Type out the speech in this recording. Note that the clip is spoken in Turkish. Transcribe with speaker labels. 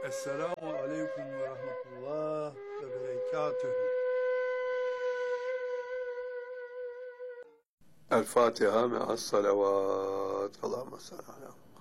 Speaker 1: Esselamu aleyküm ve rahmetullah ve berekatühü. El Fatiha me'as salavat. Allahümme salli ala